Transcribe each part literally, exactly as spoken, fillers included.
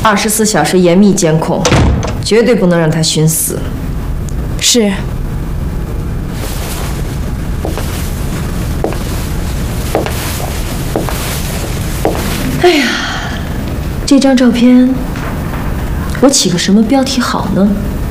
二十四小时严密监控，绝对不能让他寻死。 是。 哎呀，这张照片，我起个什么标题好呢？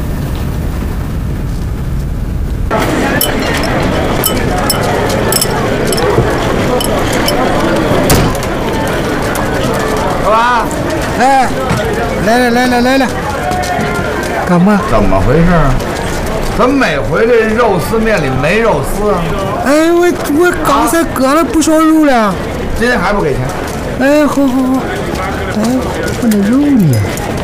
老板，哎，来了来了来了，干嘛？ 怎么回事啊？怎么每回这肉丝面里没肉丝啊？ 哎，我我刚才割了不少肉了。 今天还不给钱？ 哎，好好好。哎，我那肉呢？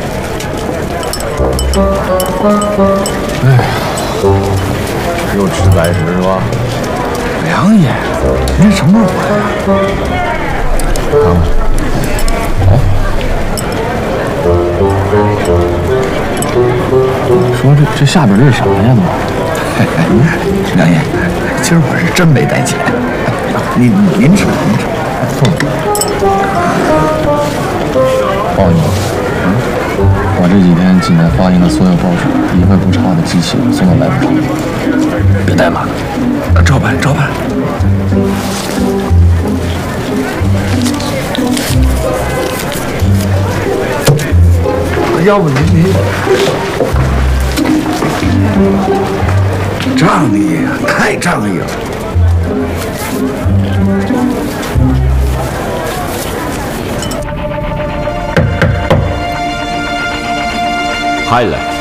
哎，又吃白食是吧？ 梁爷，您什么时候回来呀？ 看看。哎，说这这下边这是啥呀都？ 梁爷，今儿我是真没带钱。您您吃您吃。 报应，嗯，我这几天济南发行的所有报纸，一块不差的机器送到来福厂。 别怠慢，照办照办。要不您您仗义啊，太仗义了。 Highland